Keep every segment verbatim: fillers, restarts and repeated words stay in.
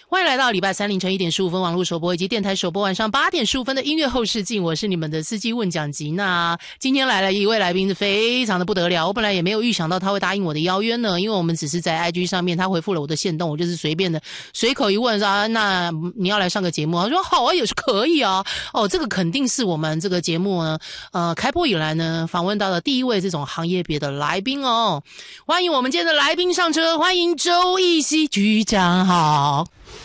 欢迎来到礼拜三凌晨一点十五分网络首播以及电台首播晚上八点十五分的音乐后视镜，我是你们的司机问讲吉娜。今天来了一位来宾，非常的不得了，我本来也没有预想到他会答应我的邀约呢，因为我们只是在 I G 上面，他回复了我的限动，我就是随便的随口一问说啊，那你要来上个节目？他说好啊，也是可以啊。哦，这个肯定是我们这个节目呢，呃，开播以来呢，访问到的第一位这种行业别的来宾哦。欢迎我们今天的来宾上车，欢迎周奕希局长好。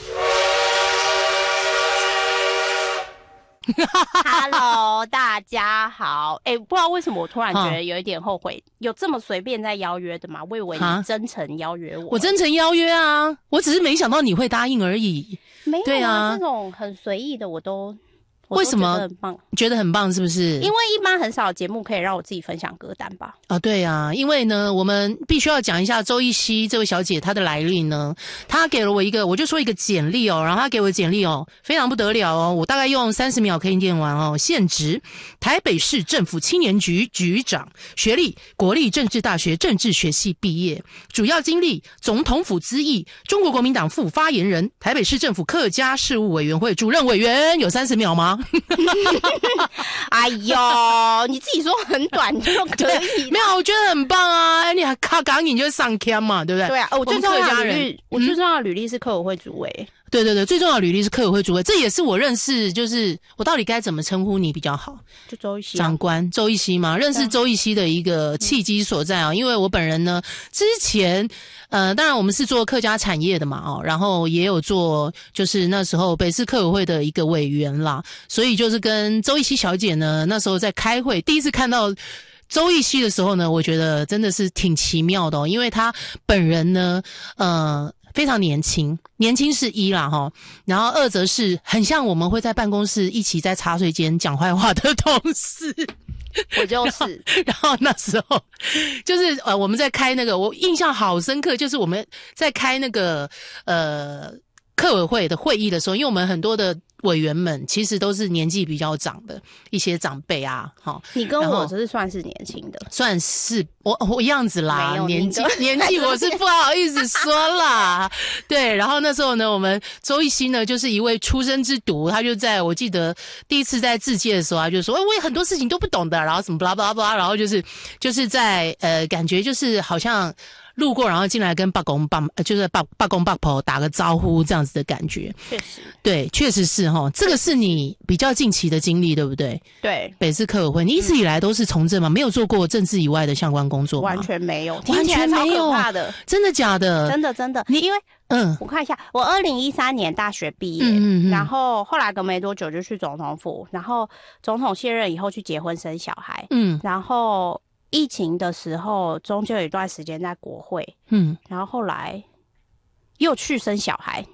Hello， 大家好。哎、欸，不知道为什么我突然觉得有一点后悔，有这么随便在邀约的吗？我以为你真诚邀约我。 我真诚邀约啊，我只是没想到你会答应而已。 没有啊， 对啊， 这种很随意的我都。 为什么觉得很棒？ 觉得很棒是不是？ 因为一般很少的节目可以让我自己分享歌单吧。 啊，对啊，因为呢，我们必须要讲一下周奕希这位小姐她的来历呢。她给了我一个，我就说一个简历哦，然后她给我的简历哦，非常不得了哦，我大概用三十秒可以念完哦。现职台北市政府青年局局长，学历国立政治大学政治学系毕业，主要经历总统府资议，中国国民党副发言人，台北市政府客家事务委员会主任委员。有三十秒吗？ 哎呦，你自己说很短就可以。 没有，我觉得很棒啊！你还靠港你就上 cam 嘛，对不对？ 对啊，哦、我最重要的履历，我最重要的履历是客委会主委。嗯对对对，最重要的履历是客委会主委，这也是我认识，就是我到底该怎么称呼你比较好？ 就周奕希、啊、 长官周奕希嘛，认识周奕希的一个契机所在啊、嗯，因为我本人呢，之前呃，当然我们是做客家产业的嘛，哦，然后也有做就是那时候北市客委会的一个委员啦，所以就是跟周奕希小姐呢，那时候在开会，第一次看到周奕希的时候呢，我觉得真的是挺奇妙的哦，因为她本人呢，呃。非常年轻，年轻是一啦齁，然后二则是很像我们会在办公室一起在茶水间讲坏话的同事。 我就是， 然后那时候就是呃我们在开那个，我印象好深刻，就是我们在开那个呃客委会的会议的时候，因为我们很多的委员们其实都是年纪比较长的一些长辈啊，齁， 你跟我只是算是年轻的， 算是我我样子啦，年纪年纪我是不好意思说啦，对，然后那时候呢，我们周奕希呢就是一位出生之犊，他就在我记得第一次在自介的时候，他就说，哎，我有很多事情都不懂的，然后什么巴拉巴拉巴拉，然后就是就是在呃感觉就是好像。路过，然后进来跟八公八，就是八八公八婆打个招呼，这样子的感觉。 确实， 对，确实是齁。这个是你比较近期的经历，对不对？ 对， 北市客委会，你一直以来都是从政吗？没有做过政治以外的相关工作吗？ 完全没有， 完全没有， 超可怕的， 真的假的？ 真的真的， 你因为嗯， 我看一下，我二零一三年大学毕业，嗯嗯嗯，然后后来隔没多久就去总统府，然后总统卸任以后去结婚生小孩，嗯，然后。疫情的时候，中间有一段时间在国会，嗯，然后后来又去生小孩。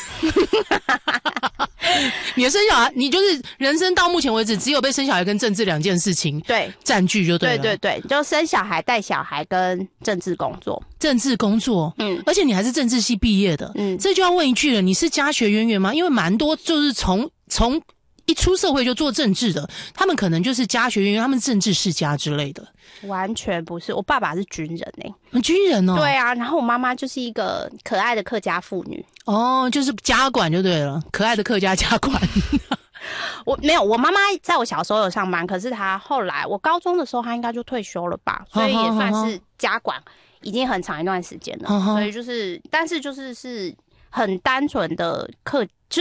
你的生小孩，你就是人生到目前为止只有被生小孩跟政治两件事情对占据就对了。 对对对，就生小孩、带小孩跟政治工作。 政治工作，嗯，而且你还是政治系毕业的，嗯，这就要问一句了，你是家学渊源吗？因为蛮多就是从从一出社会就做政治的，他们可能就是家学渊源，他们政治世家之类的。 完全不是，我爸爸是军人诶、 欸，军人哦， 对啊，然后我妈妈就是一个可爱的客家妇女哦，就是家管就对了，可爱的客家家管。 我没有，我妈妈在我小时候有上班，可是她后来我高中的时候她应该就退休了吧，所以也算是家管已经很长一段时间了，所以就是，但是就是是很单纯的客。